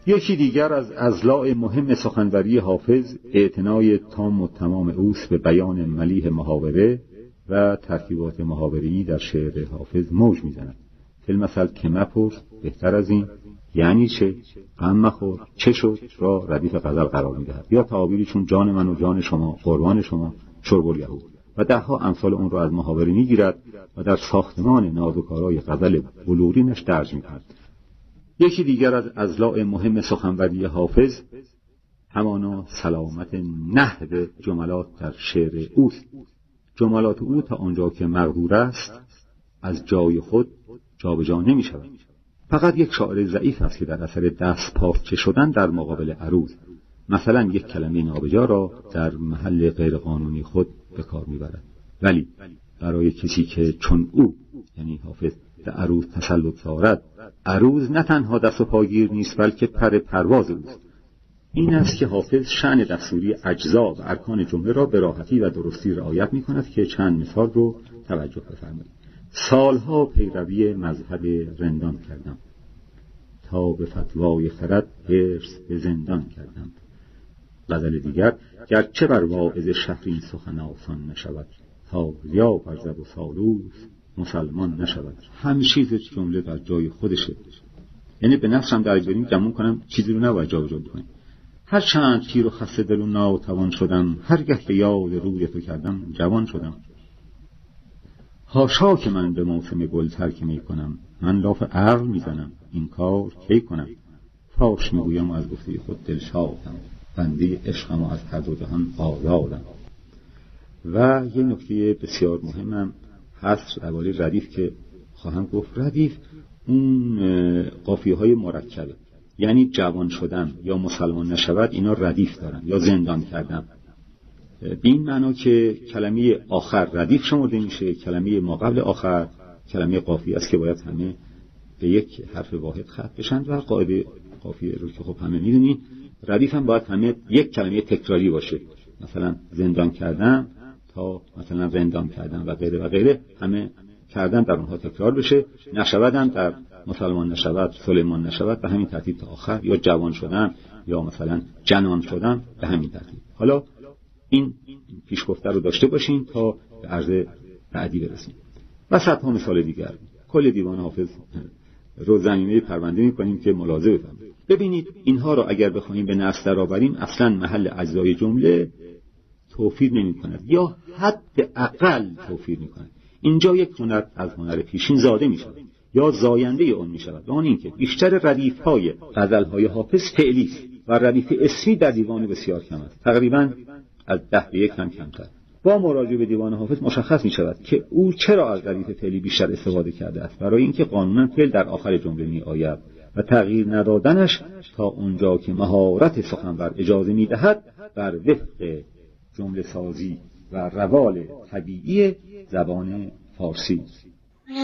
یکی دیگر از اضلاع مهم سخنوری حافظ اعتنای تام و تمام اوست به بیان ملیح محاوره و ترکیبات محاوره‌ای در شعر حافظ موج می‌زند. فی‌المثل که مپرس بهتر از این، یعنی چه، غم مخور، چه شد را ردیف غزل قرار می‌دهد، یا تعابیری چون جان من و جان شما، قربان شما، شرب الیهود و ده‌ها امثال اون را از محاوره می‌گیرد و در ساختمان نازوکارای غزل بلورینش درج می‌کند. یکی دیگر از اضلاع مهم سخنوری حافظ همانا سلامت نحو جملات در شعر اوست. جملات او تا آنجا که مقدور است از جای خود جابجا نمی‌شود. فقط یک شاعر ضعیف است که در اثر دست پاچه شدن در مقابل عروض مثلا یک کلمه نابجا را در محل غیرقانونی خود به کار می‌برد. ولی برای کسی که چون او یعنی حافظ به عروض تسلط دارد، عروض نه تنها دست و پاگیر نیست بلکه پر پرواز اوست. این است که حافظ شأن دستوری اجزا و ارکان جمله را به راحتی و درستی رعایت می‌کند که چند مثال رو توجه بفرمایید. سالها پیروی مذهب رندان کردم، تا به فتوای خرد حرص به زندان کردم. غزل دیگر: گرچه بر واعظ شهرین سخن آسان نشود، تا زیا برزد و سالوس مسلمان نشود. همه چیز جمله بر جای خودشه، یعنی به نفسم در بریم گمون کنم چیزی رو نباید جابجا بکنیم. هر چند کیر و خسته دل و ناتوان شدم، هرگه که یاد روی تو کردم جوان شدم. حاشا که من به موسم گل ترک می کنم، من لاف عقل می زنم، این کار کی کنم. فاش می گویم و از گفته خود دلشادم، بنده عشقم و از هر دو جهان آزادم. و یه نکته بسیار مهمم هست درباره ردیف که خواهم گفت. ردیف اون قافیه های مرکبه، یعنی جوان شدن یا مسلمان نشود، اینا ردیف دارن، یا زندان کردن. به این معنا که کلمه آخر ردیف شمرده میشه. کلمه ما قبل آخر کلمه قافیه است که باید همه به یک حرف واحد ختم بشن و قاعده قافیه رو که خب همه میدونید، ردیف هم باید همه یک کلمه تکراری باشه. مثلا زندان کردن تا مثلا زندان کردن و غیره و غیره، همه کردن در اونها تکرار بشه. نشودن در مسلمان نشود، سلیمان نشود، به همین ترتیب تا آخر. یا جوان شدن یا مثلا جنان شدن، به همین ترتیب. حالا این پیشگفته رو داشته باشین تا به عرض بعدی برسیم. و صدها مثال دیگر. کل دیوان حافظ رو زمینه پرونده می‌کنیم که ملاحظه بفرمایید. ببینید اینها رو اگر بخوایم به نص درآوریم، اصلا محل اجزای جمله توفیر نمی‌کند یا حد اقل توفیر می‌کند. اینجا یک هنر از هنر پیشین زاده می‌شود یا زاینده اون می‌شود. آن این که بیشتر ردیف‌های غزل‌های حافظ فعلی است و ردیف اسمی در دیوان بسیار کم است، تقریباً از 10 به 1 هم کمتر. با مراجعه به دیوان حافظ مشخص می‌شود که او چرا از ردیف فعلی بیشتر استفاده کرده است. برای اینکه قانونا فعل در آخر جمله می‌آید و تغییر ندادنش تا اونجا که مهارت سخنور اجازه می‌دهد بر وفق جمله سازی و روال طبیعی زبان فارسی.